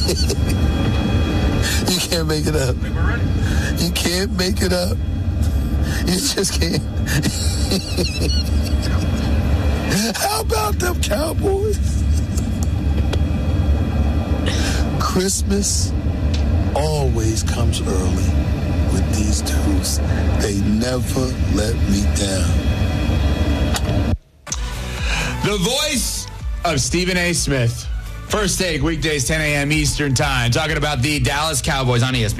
You can't make it up. You can't make it up. You just can't. How about them Cowboys? Christmas always comes early with these dudes. They never let me down. The voice of Stephen A. Smith. First Take, weekdays, 10 a.m. Eastern Time. Talking about the Dallas Cowboys on ESPN.